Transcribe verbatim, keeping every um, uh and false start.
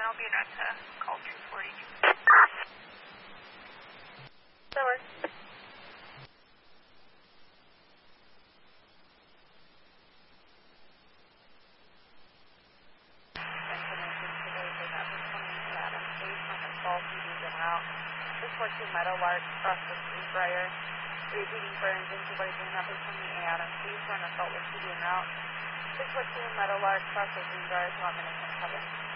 I'll be addressed to call two forty. That works. six fourteen Meadowlark, across the street, Briar. Repeating for engine supervising nothing from the Adams. Please run assault with T D en route. six fourteen Meadowlark, across the street, Briar, one minute, cover.